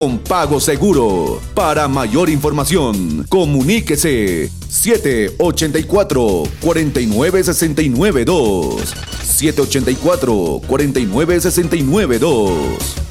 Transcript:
con pago seguro. Para mayor información, comuníquese 784-49692. 784-49692.